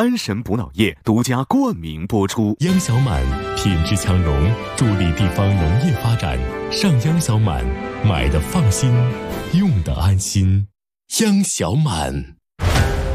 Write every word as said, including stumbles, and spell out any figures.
安神补脑液独家冠名播出。 央小满品质强农，助力地方农业发展。上央小满，买的放心，用的安心。央小满。